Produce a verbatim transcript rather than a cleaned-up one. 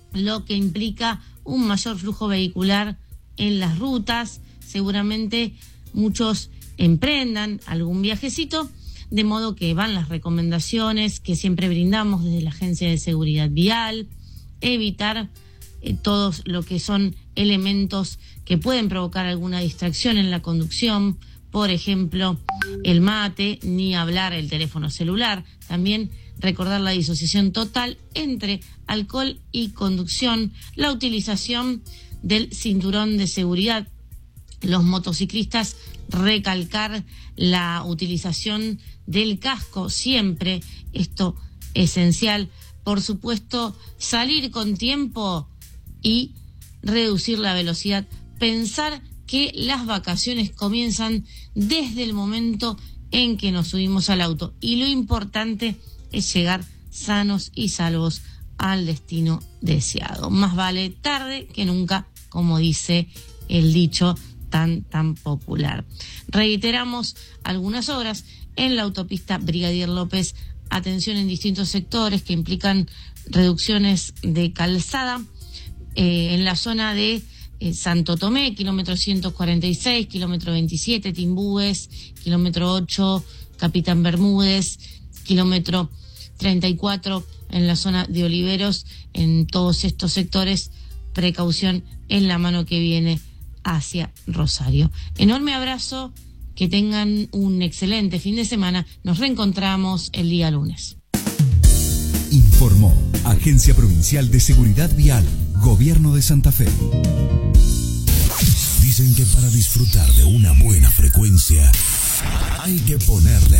lo que implica un mayor flujo vehicular en las rutas. Seguramente muchos emprendan algún viajecito, de modo que van las recomendaciones que siempre brindamos desde la Agencia de Seguridad Vial: evitar eh, todos lo que son elementos que pueden provocar alguna distracción en la conducción, por ejemplo, el mate, ni hablar el teléfono celular. También recordar la disociación total entre alcohol y conducción, la utilización del cinturón de seguridad. Los motociclistas, recalcar la utilización del casco siempre, esto esencial. Por supuesto, salir con tiempo y reducir la velocidad. Pensar que las vacaciones comienzan desde el momento en que nos subimos al auto, y lo importante es llegar sanos y salvos al destino deseado. Más vale tarde que nunca, como dice el dicho tan tan popular. Reiteramos algunas obras en la autopista Brigadier López. Atención en distintos sectores que implican reducciones de calzada eh, en la zona de eh, Santo Tomé, kilómetro ciento cuarenta y seis, kilómetro veintisiete, Timbúes, kilómetro ocho, Capitán Bermúdez, kilómetro treinta y cuatro en la zona de Oliveros. En todos estos sectores, precaución en la mano que viene hacia Rosario. Enorme abrazo, que tengan un excelente fin de semana. Nos reencontramos el día lunes. Informó Agencia Provincial de Seguridad Vial, Gobierno de Santa Fe. Dicen que para disfrutar de una buena frecuencia hay que ponerle